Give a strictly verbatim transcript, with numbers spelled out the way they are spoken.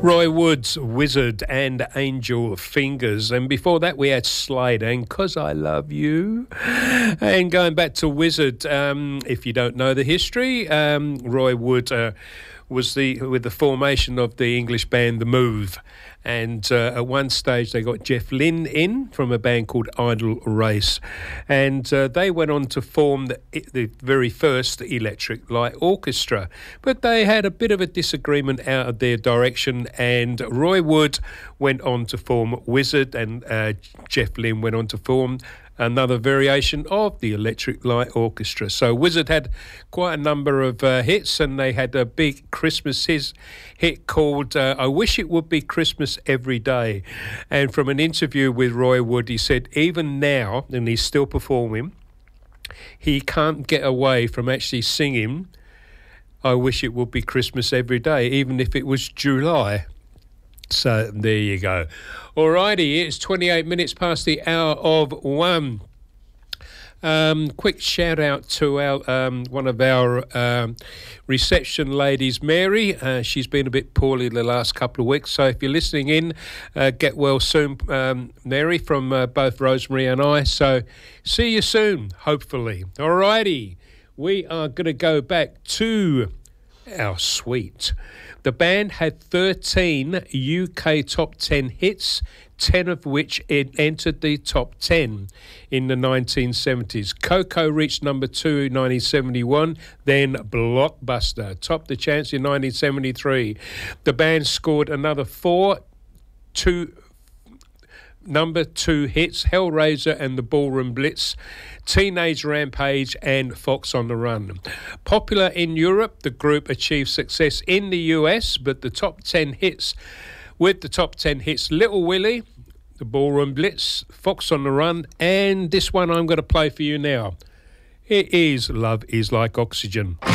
Roy Wood's Wizard and Angel Fingers. And before that, we had Slade and 'Cause I Love You. And going back to Wizard, um, if you don't know the history, um, Roy Wood uh, was the with the formation of the English band The Move. And uh, at one stage, they got Jeff Lynne in from a band called Idle Race. And uh, they went on to form the, the very first Electric Light Orchestra. But they had a bit of a disagreement out of their direction. And Roy Wood went on to form Wizard, and uh, Jeff Lynne went on to form another variation of the Electric Light Orchestra. So Wizard had quite a number of uh, hits, and they had a big Christmas his, hit called uh, I Wish It Would Be Christmas Every Day. And from an interview with Roy Wood, he said even now, and he's still performing, he can't get away from actually singing I Wish It Would Be Christmas Every Day, even if it was July. So there you go. Alrighty, it's twenty-eight minutes past the hour of one. Um, quick shout out to our um, one of our um, reception ladies, Mary. Uh, she's been a bit poorly the last couple of weeks, so if you're listening in, uh, get well soon, um, Mary, from uh, both Rosemary and I. So see you soon, hopefully. Alrighty, we are going to go back to our suite. The band had thirteen U K top ten hits, ten of which it entered the top ten in the nineteen seventies. Coco reached number two in nineteen seventy-one, then Blockbuster topped the charts in nineteen seventy-three. The band scored another four, two number two hits, Hellraiser and the Ballroom Blitz, Teenage Rampage and Fox on the Run. Popular in Europe, the group achieved success in the U S, but the top ten hits, with the top ten hits, Little Willie, the Ballroom Blitz, Fox on the Run, and this one I'm going to play for you now. It is Love Is Like Oxygen.